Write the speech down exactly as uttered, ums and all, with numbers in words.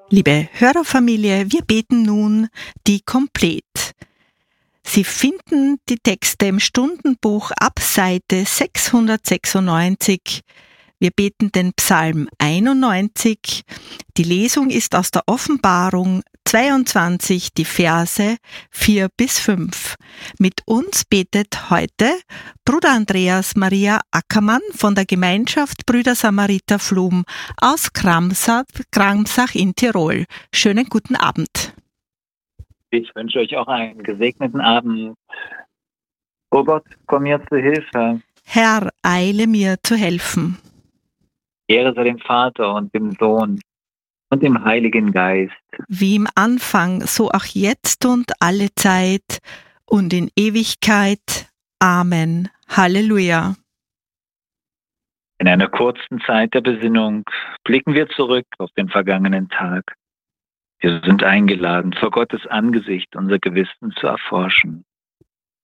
Liebe Hörerfamilie, wir beten nun die Komplett. Sie finden die Texte im Stundenbuch ab Seite sechshundertsechsundneunzig. Wir beten den Psalm einundneunzig. Die Lesung ist aus der Offenbarung zweiundzwanzig, die Verse vier bis fünf. Mit uns betet heute Bruder Andreas Maria Ackermann von der Gemeinschaft Brüder Samariter Flum aus Kramsach, Kramsach in Tirol. Schönen guten Abend. Ich wünsche euch auch einen gesegneten Abend. O Gott, komm mir zu Hilfe. Herr, eile mir zu helfen. Ehre sei dem Vater und dem Sohn und dem Heiligen Geist. Wie im Anfang, so auch jetzt und alle Zeit und in Ewigkeit. Amen. Halleluja. In einer kurzen Zeit der Besinnung blicken wir zurück auf den vergangenen Tag. Wir sind eingeladen, vor Gottes Angesicht unser Gewissen zu erforschen.